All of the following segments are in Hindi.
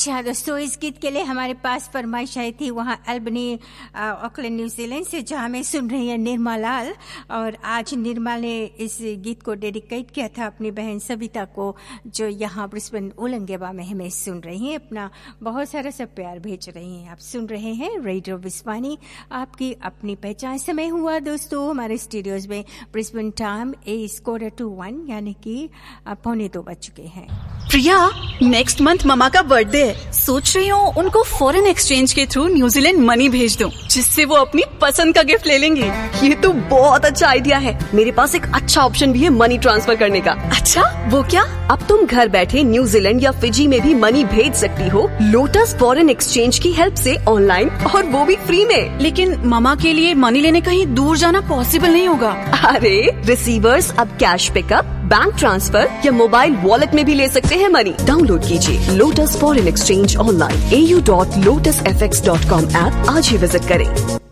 अच्छा दोस्तों, इस गीत के लिए हमारे पास फरमाइश आई थी वहाँ एल्बनी ऑकलैंड न्यूजीलैंड से, जहाँ में सुन रही है निर्मा लाल। और आज निर्मा ने इस गीत को डेडिकेट किया था अपनी बहन सविता को, जो यहाँ ब्रिस्बेन उलंगेबा में हमें सुन रही हैं। अपना बहुत सारा सब प्यार भेज रही हैं। आप सुन रहे हैं रेडियो विस्वानी, आपकी अपनी पहचान। समय हुआ दोस्तों हमारे स्टूडियोज में ब्रिस्बेन टाइम 1:45 यानी कि 1:45 बज चुके हैं। प्रिया, नेक्स्ट मंथ ममा का बर्थडे है। सोच रही हूँ उनको फॉरेन एक्सचेंज के थ्रू न्यूजीलैंड मनी भेज दूँ, जिससे वो अपनी पसंद का गिफ्ट ले लेंगे। ये तो बहुत अच्छा आइडिया है। मेरे पास एक अच्छा ऑप्शन भी है मनी ट्रांसफर करने का। अच्छा, वो क्या? अब तुम घर बैठे न्यूजीलैंड या फिजी में भी मनी भेज सकती हो लोटस फॉरेन एक्सचेंज की हेल्प से, ऑनलाइन, और वो भी फ्री में। लेकिन ममा के लिए मनी लेने कहीं दूर जाना पॉसिबल नहीं होगा। अरे रिसीवर्स अब कैश पिकअप, बैंक ट्रांसफर या मोबाइल वॉलेट में भी ले सकते हैं मनी। डाउनलोड कीजिए lotus foreign exchange online au.lotusfx.com app आज ही विजिट करें।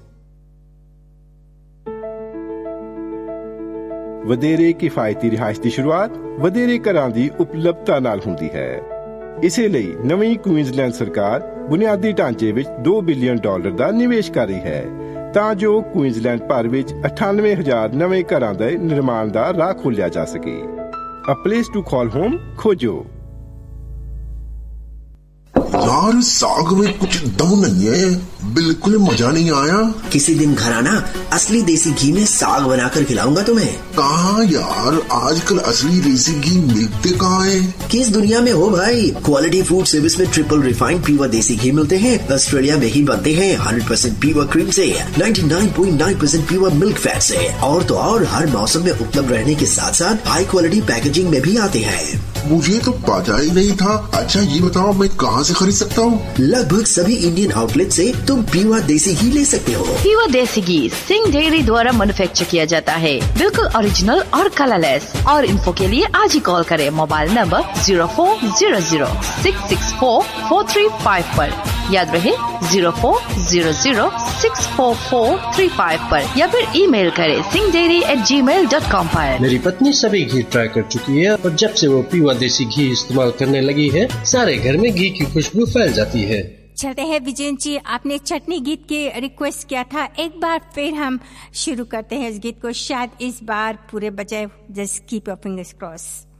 ਵਧੇਰੇ ਕਿਫਾਇਤੀ ਰਿਹਾਇਸ਼ ਦੀ ਸ਼ੁਰੂਆਤ ਵਧੇਰੇ ਘਰਾਂ ਦੀ ਉਪਲਬਧਤਾ ਨਾਲ ਹੁੰਦੀ ਹੈ। ਇਸੇ ਲਈ ਨਵੀਂ ਕੁਈਨਜ਼ਲੈਂਡ ਸਰਕਾਰ ਬੁਨਿਆਦੀ ਢਾਂਚੇ ਵਿੱਚ $2 ਬਿਲੀਅਨ ਦਾ ਨਿਵੇਸ਼ ਕਰ ਰਹੀ ਹੈ, ਤਾਂ ਜੋ ਕੁਈਨਜ਼ਲੈਂਡ ਭਰ ਵਿੱਚ 98,000 ਨਵੇਂ ਘਰਾਂ ਦੇ ਨਿਰਮਾਣ ਦਾ ਰਾਹ ਖੋਲ੍ਹਿਆ ਜਾ ਸਕੇ। ਅ ਪਲੇਸ ਟੂ ਕਾਲ ਹੋਮ खोजो। यार साग में कुछ दम नहीं है, बिल्कुल मजा नहीं आया। किसी दिन घर आना, असली देसी घी में साग बनाकर खिलाऊंगा तुम्हें। कहाँ यार, आजकल असली देसी घी मिलते कहाँ है? किस दुनिया में हो भाई। क्वालिटी फूड सर्विस में ट्रिपल रिफाइंड प्योर देसी घी मिलते हैं। ऑस्ट्रेलिया में ही बनते हैं 100% प्योर क्रीम से, 99.9% प्योर मिल्क फैट से। और तो और हर मौसम में उपलब्ध रहने के साथ साथ हाई क्वालिटी पैकेजिंग में भी आते हैं। मुझे तो पता ही नहीं था। अच्छा ये बताओ मैं कहाँ से खरीद सकता हूँ? लगभग सभी इंडियन आउटलेट से तुम प्योर देसी घी ले सकते हो। प्योर देसी घी सिंह डेयरी द्वारा मैन्युफैक्चर किया जाता है, बिल्कुल ओरिजिनल और कलरलेस। और इन्फो के लिए आज ही कॉल करें मोबाइल नंबर 0400-664-4355 पर। याद रहे 0400-644-35 पर, या फिर ईमेल करें singhdairy@gmail.com पर। मेरी पत्नी सभी घी ट्राई कर चुकी है और जब से वो प्योर देसी घी इस्तेमाल करने लगी है, सारे घर में घी की खुशबू फैल जाती है। चलते हैं विजयन जी, आपने चटनी गीत की रिक्वेस्ट किया था। एक बार फिर हम शुरू करते हैं इस गीत को, शायद इस बार पूरे बजाय। Just keep your fingers cross.